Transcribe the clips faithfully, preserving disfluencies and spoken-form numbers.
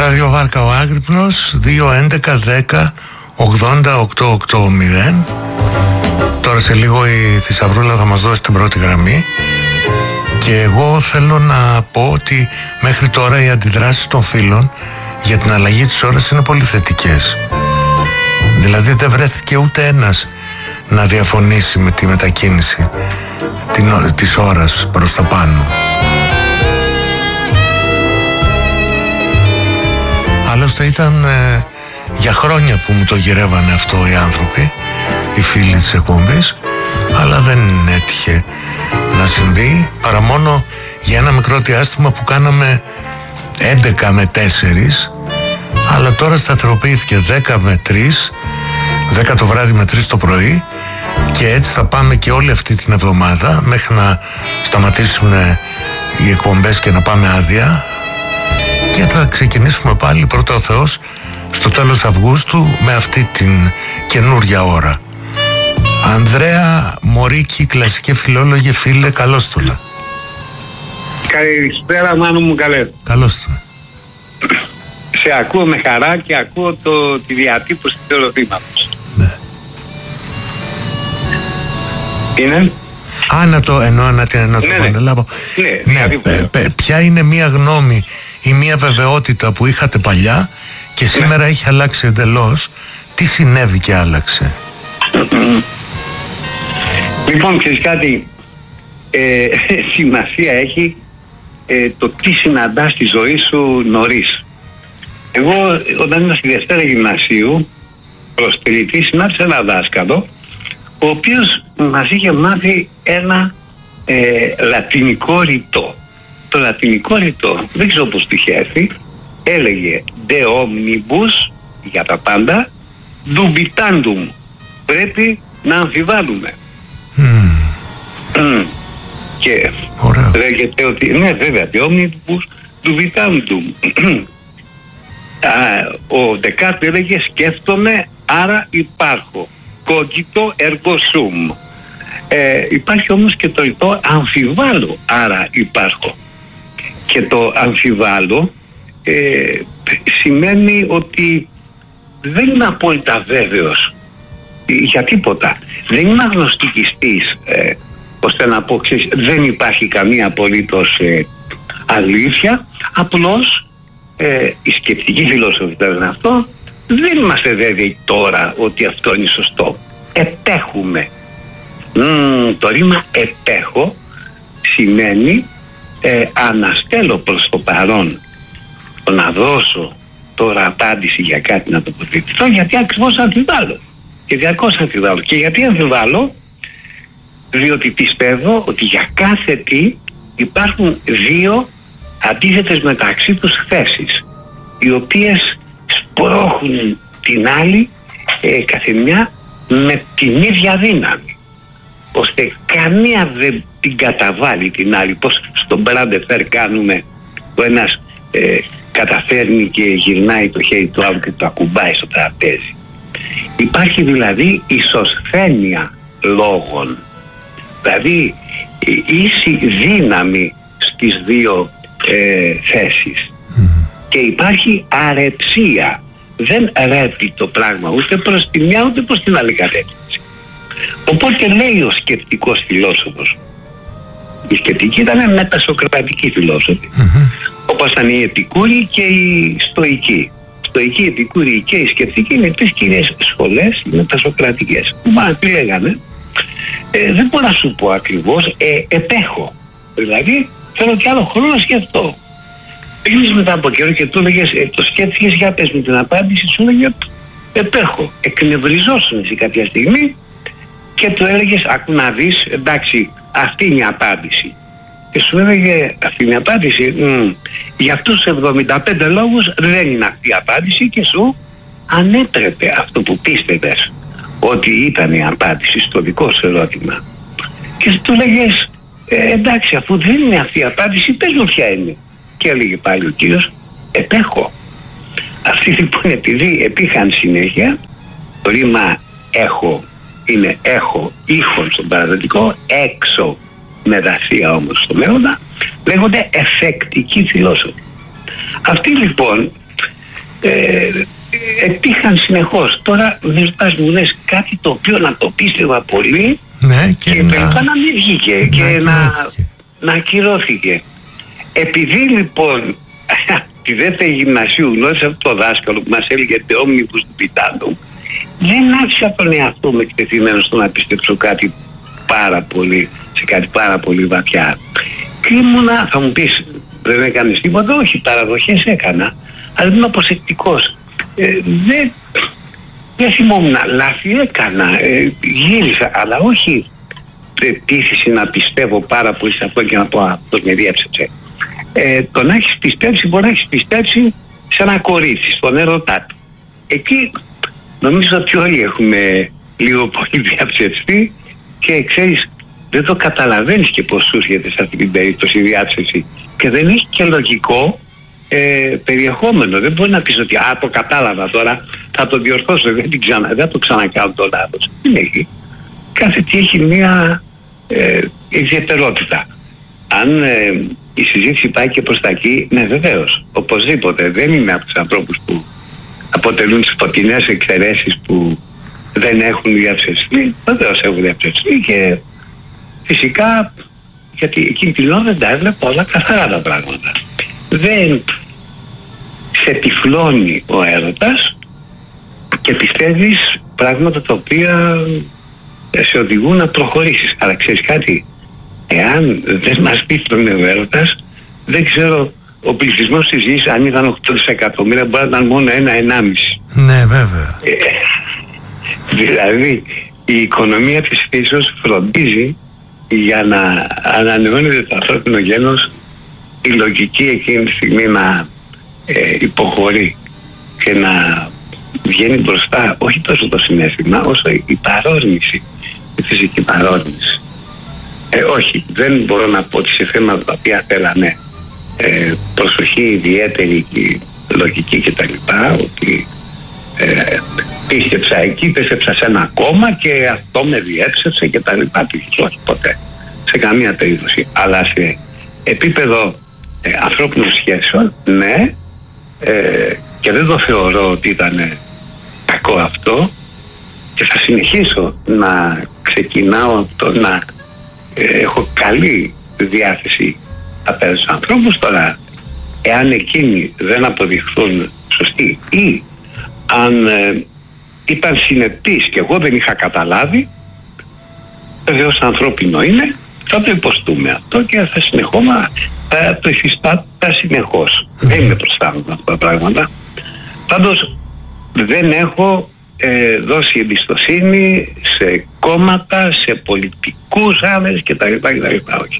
Ραδιοβάρκα ο Άγρυπνος, δύο έντεκα δέκα ογδόντα οκτώ ογδόντα. Τώρα σε λίγο η Θησαυρούλα θα μας δώσει την πρώτη γραμμή. Και εγώ θέλω να πω ότι μέχρι τώρα οι αντιδράσεις των φίλων για την αλλαγή της ώρας είναι πολύ θετικές. Δηλαδή δεν βρέθηκε ούτε ένας να διαφωνήσει με τη μετακίνηση την, της ώρας προς τα πάνω. Άλλωστε ήταν ε, για χρόνια που μου το γυρεύανε αυτό οι άνθρωποι, οι φίλοι της εκπομπής, αλλά δεν έτυχε να συμβεί παρά μόνο για ένα μικρό διάστημα που κάναμε έντεκα με τέσσερα, αλλά τώρα σταθεροποιήθηκε δέκα με τρία, δέκα το βράδυ με τρία το πρωί, και έτσι θα πάμε και όλη αυτή την εβδομάδα μέχρι να σταματήσουν οι εκπομπές και να πάμε άδεια, και θα ξεκινήσουμε πάλι πρώτα ο Θεός στο τέλος Αυγούστου με αυτή την καινούρια ώρα. Ανδρέα Μωρίκη, κλασική φιλόλογε, φίλε, καλώς το λέω. Καλησπέρα Μάνο μου, καλέ. Καλώς το. Σε ακούω με χαρά και ακούω το, τη διατύπωση του ερωτήματος. Ναι. Είναι? Α, να το εννοώ, να, να το ναι, επαναλάβω. Ναι, ναι, ναι πε, πε, ποια είναι μία γνώμη ή μία βεβαιότητα που είχατε παλιά και σήμερα ναι. έχει αλλάξει εντελώς? Τι συνέβη και άλλαξε? Λοιπόν, ξέρεις κάτι, ε, σημασία έχει ε, το τι συναντάς στη ζωή σου νωρίς. Εγώ όταν ήμουν στη Δευτέρα Γυμνασίου, προσπηρητή, συνάντησα ένα δάσκαλο, ο οποίος μας είχε μάθει ένα ε, λατινικό ρητό. Το λατινικό ρητό, δεν ξέρω πώς του είχε έρθει, έλεγε de omnibus, για τα πάντα, dubitandum, πρέπει να αμφιβάλλουμε. Mm. Mm. Και Ωραία. λέγεται ότι, ναι βέβαια, de omnibus dubitandum. Ο Ντεκάρτ έλεγε σκέφτομαι, άρα υπάρχω. Cogito ergo sum. Ε, υπάρχει όμως και το ρητό αμφιβάλλω, άρα υπάρχω. Και το αμφιβάλλω ε, σημαίνει ότι δεν είμαι απόλυτα βέβαιος για τίποτα. Δεν είμαι αγνωστικιστής, ε, ώστε να πω, ξέρεις, δεν υπάρχει καμία απολύτως ε, αλήθεια. Απλώς ε, η σκεπτική φιλόσοφη είναι αυτό. Δεν είμαστε βέβαιοι τώρα ότι αυτό είναι σωστό. Επέχουμε. Mm, το ρήμα επέχω σημαίνει ε, αναστέλω προς το παρόν το να δώσω τώρα απάντηση για κάτι, να τοποθετηθώ, γιατί ακριβώς αμφιβάλλω. Και διαρκώς αμφιβάλλω. Και γιατί αμφιβάλλω? Διότι πιστεύω ότι για κάθε τι υπάρχουν δύο αντίθετες μεταξύ τους θέσεις, οι οποίες σπρώχουν την άλλη ε, καθεμιά με την ίδια δύναμη, ώστε καμία δεν την καταβάλει την άλλη. Πως στον Μπραντεφέρ κάνουμε, ο ένας ε, καταφέρνει και γυρνάει το χέρι του άλλου και το ακουμπάει στο τραπέζι. Υπάρχει δηλαδή ισοσθένεια λόγων, δηλαδή ίση δύναμη στις δύο ε, θέσεις. Και υπάρχει αρεψία. Δεν ρέπει το πράγμα ούτε προς τη μια ούτε προς την άλλη κατεύθυνση. Οπότε λέει ο σκεπτικός φιλόσοφος, η σκεπτική ήταν μετασοκρατική φιλόσοφη, mm-hmm. όπως ήταν οι Επικούροι και οι Στοικοί. Στοικοί, Επικούροι και οι σκεπτικοί είναι τρεις κυρίες σχολές μετασοκρατικές. Μα τι λέγανε, ε, δεν μπορώ να σου πω ακριβώς, ε, επέχω. Δηλαδή θέλω κι άλλο χρόνο να σκεφτώ. Πήγες μετά από καιρό και του έλεγες, ε, το σκέφτηκες, για πες μου την απάντηση, σου έλεγε επέχω. Εκνευριζόσουν εσύ κάποια στιγμή και του έλεγες, ακού να δεις, εντάξει, αυτή είναι η απάντηση. Και σου έλεγε, αυτή είναι η απάντηση, μ, για αυτούς τους εβδομήντα πέντε λόγους δεν είναι αυτή η απάντηση, και σου ανέτρεπε αυτό που πίστευες ότι ήταν η απάντηση στο δικό σου ερώτημα. Και του έλεγες, ε, εντάξει, αφού δεν είναι αυτή η απάντηση, πες μου ποια είναι. Και έλεγε πάλι ο κύριος, επέχω. Αυτοί λοιπόν, επειδή επήχαν συνέχεια, το ρήμα έχω είναι έχω ήχον στον παραδοτικό, έξω με δαθεία όμως στο μέοντα, λέγονται εφεκτικοί φιλόσοφοι. Αυτοί λοιπόν ε, ετύχαν συνεχώς. Τώρα με ρωτάς, μου λες κάτι το οποίο να το πίστευα πολύ, ναι, και, και να... τελικά να μην βγήκε να και να, να ακυρώθηκε. Επειδή λοιπόν τη δεύτερη γυμνασίου γνώρισα αυτό το δάσκαλο που μας έλεγε «Τεόμνιμπους του Πιτάντου», δεν άφησα τον εαυτό μου εκτεθειμένο στο να πιστέψω κάτι πάρα πολύ, σε κάτι πάρα πολύ βαθιά. Και ήμουνα, θα μου πεις, δεν έκανες τίποτα? Όχι, παραδοχές έκανα, αλλά ήμουν προσεκτικός. Ε, δεν, δεν θυμόμουν, λάθη έκανα, ε, γύρισα, αλλά όχι πεποίθηση να πιστεύω πάρα πολύ σε αυτό και να πω «αυτός με διέψευσε». Ε, το να έχεις πιστέψει, μπορεί να έχεις πιστέψει σε ένα κορίτσι, στον έρωτά του. Εκεί νομίζω ότι όλοι έχουμε λίγο πολύ διαψευστεί και ξέρεις, δεν το καταλαβαίνεις και πώς σου έρχεται σε αυτή την περίπτωση η διάψευση. Και δεν έχει και λογικό ε, περιεχόμενο. Δεν μπορεί να πεις ότι «α, το κατάλαβα τώρα, θα το διορθώσω, δεν, την ξανα, δεν το ξανακάνω το λάθος». Δεν έχει. Κάθε τι έχει μια ε, ιδιαιτερότητα. Αν ε, η συζήτηση πάει και προς τα εκεί, ναι βεβαίως, οπωσδήποτε. Δεν είμαι από τους ανθρώπους που αποτελούν τις φωτεινές εξαιρέσεις που δεν έχουν διαψευστεί. Βεβαίως έχουν διαψευστεί και φυσικά, γιατί εκείνη την ώρα δεν τα έβλεπα όλα καθαρά τα πράγματα. Δεν σε τυφλώνει ο έρωτας και πιστεύεις πράγματα τα οποία σε οδηγούν να προχωρήσεις. Αλλά ξέρεις κάτι, εάν δεν μας τύφλωνε ο έρωτας, δεν ξέρω, ο πληθυσμός της γης, αν ήταν οκτώ δισεκατομμύρια, μπορεί να ήταν μόνο ένα ενάμιση. Ναι, βέβαια. Ε, δηλαδή, η οικονομία της φύσεως φροντίζει για να ανανεώνεται το ανθρώπινο γένος, η λογική εκείνη τη στιγμή να ε, υποχωρεί και να βγαίνει μπροστά, όχι τόσο το συναίσθημα, όσο η παρόρμηση, η φυσική παρόρμηση. Ε, όχι, δεν μπορώ να πω ότι σε θέματα τα οποία θέλανε ε, προσοχή ιδιαίτερη και λογική κτλ. Ότι ε, πίστεψα εκεί, πίστεψα σε ένα κόμμα και αυτό με διέψευσε κτλ. Όχι ποτέ, σε καμία περίπτωση. Αλλά σε επίπεδο ε, ανθρώπινων σχέσεων, ναι, ε, και δεν το θεωρώ ότι ήταν κακό αυτό και θα συνεχίσω να ξεκινάω από το να ε, έχω καλή διάθεση απέναντι στους ανθρώπους. Τώρα, εάν εκείνοι δεν αποδειχθούν σωστοί ή αν ε, ήταν συνεπείς και εγώ δεν είχα καταλάβει, βεβαίως ανθρώπινο είναι, θα το υποστούμε αυτό και θα συνεχόμαστε, θα το υφιστάτα συνεχώς. Δεν είναι μπροστά μου αυτά τα πράγματα. Πάντως δεν έχω ε, δώσει εμπιστοσύνη σε κόμματα, σε πολιτικούς άλλες κτλ. Όχι.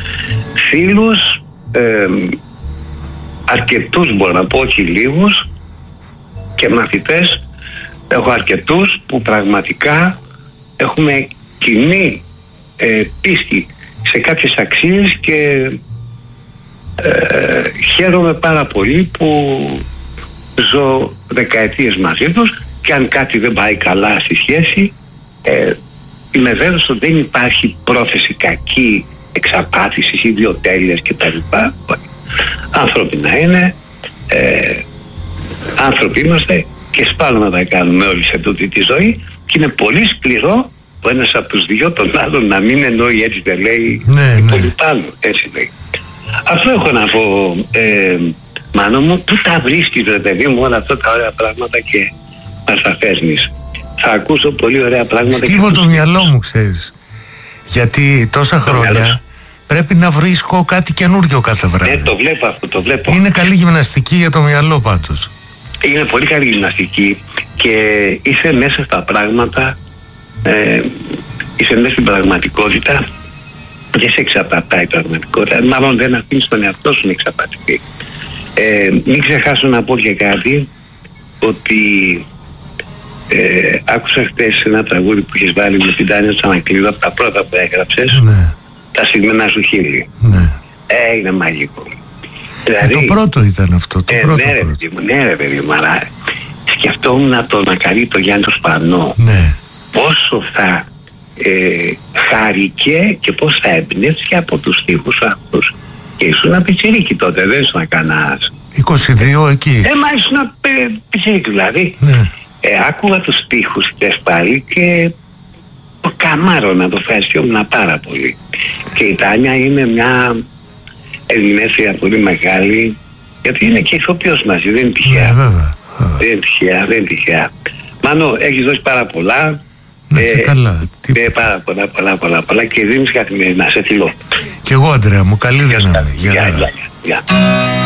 Φίλους, ε, αρκετούς μπορώ να πω, όχι λίγους, και μαθητές, έχω αρκετούς που πραγματικά έχουμε κοινή ε, πίστη σε κάποιες αξίες και ε, χαίρομαι πάρα πολύ που ζω δεκαετίες μαζί τους και αν κάτι δεν πάει καλά στη σχέση, ε, είμαι βέβαιος ότι δεν υπάρχει πρόθεση κακή εξαπάτησης, ιδιοτέλειας κτλ. Άνθρωποι να είναι, ε, άνθρωποι είμαστε και σπάνια να τα κάνουμε όλοι σε τούτη τη ζωή και είναι πολύ σκληρό ο ένας από τους δυο τον άλλον να μην εννοεί, έτσι δεν λέει, ναι, ναι. πολύ πάνω, έτσι λέει. Αυτό έχω να πω, ε, Μάνο μου, πού τα βρίσκεις ρε παιδί μου όλα αυτά τα ωραία πράγματα και μας τα φέρνεις. Θα ακούσω πολύ ωραία πράγματα. Στίβω το μυαλό μου, ξέρεις, γιατί τόσα χρόνια πρέπει να βρίσκω κάτι καινούργιο κάθε βράδυ. Ναι, το βλέπω αυτό, το βλέπω. Είναι καλή γυμναστική για το μυαλό πάντως. Είναι πολύ καλή γυμναστική και είσαι μέσα στα πράγματα, ε, είσαι μέσα στην πραγματικότητα και σε εξαπατάει η πραγματικότητα. Μάλλον δεν αφήνεις τον εαυτό σου να εξαπατηθεί. Ε, μην ξεχάσω να πω και κάτι, ότι ε, άκουσα χτες ένα τραγούδι που έχεις βάλει με την Τάνια Τσανακλείδου από τα πρώτα που έγραψες, ναι. Τα στιγμένα σου χείλη. Ναι. Ε, είναι μαγικό. Δηλαδή, ε, το πρώτο ήταν αυτό, το ε, πρώτο, ναι, ρε, πρώτο. Ναι ρε παιδί μου, αλλά σκεφτόμουν να τον ακαρεί το Γιάννη το Σπανό. Ναι. Πόσο θα ε, χάρηκε και πώς θα εμπνεύσει από τους στίχους αυτούς. Και ήσουν ένα πιτσιρίκι τότε, δεν ήσουν κανένας είκοσι δύο εκεί. Ε, μα ήσουν πιτσί δηλαδή. Ναι. Ε, άκουγα τους στίχους χτες πάλι και το καμάρωνα, το ευχαριστιόμουν πάρα πολύ. Και η Τάνια είναι μια ερμηνεύτρια πολύ μεγάλη, γιατί είναι και ηθοποιός μαζί, δεν είναι τυχαία. Ναι, βέβαια, βέβαια. Δεν είναι τυχαία, δεν είναι τυχαία. Μάνο, έχεις δώσει πάρα πολλά. Να είσαι ε, καλά. ε, πάρα πολλά, πολλά, πολλά, πολλά και δίνεις καθημερινά. Σε φιλώ. Κι εγώ, Αντρέα μου, καλή δύναμη. Γεια, γεια, γεια.